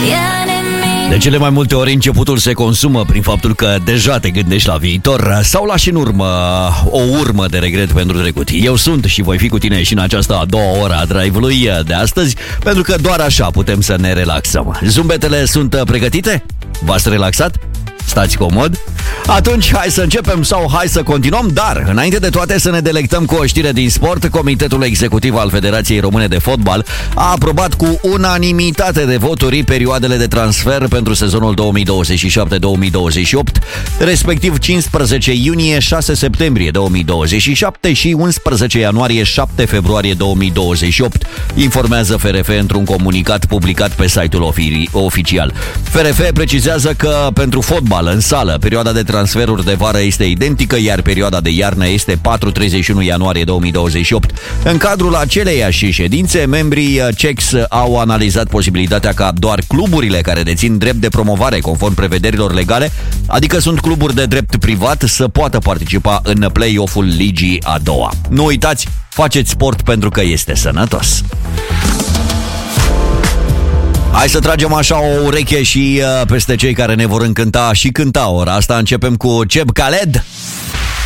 De cele mai multe ori începutul se consumă prin faptul că deja te gândești la viitor sau lași în urmă o urmă de regret pentru trecut. Eu sunt și voi fi cu tine și în această a doua oră a drive-ului de astăzi, pentru că doar așa putem să ne relaxăm. Zâmbetele sunt pregătite? V-ați relaxat? Stați comod? Atunci hai să începem sau hai să continuăm, dar înainte de toate să ne delectăm cu o știre din sport. Comitetul executiv al Federației Române de Fotbal a aprobat cu unanimitate de voturi perioadele de transfer pentru sezonul 2027-2028, respectiv 15 iunie 6 septembrie 2027 și 11 ianuarie 7 februarie 2028, informează FRF într-un comunicat publicat pe site-ul oficial. FRF precizează că pentru fotbal în sală, perioada de transferuri de vară este identică, iar perioada de iarnă este 4-31 ianuarie 2028. În cadrul aceleiași ședințe, membrii CEX au analizat posibilitatea ca doar cluburile care dețin drept de promovare conform prevederilor legale, adică sunt cluburi de drept privat, să poată participa în play-off-ul ligii a doua. Nu uitați, faceți sport pentru că este sănătos. Hai să tragem așa o ureche și peste cei care ne vor încânta și cânta ora asta. Începem cu Cheb Khaled.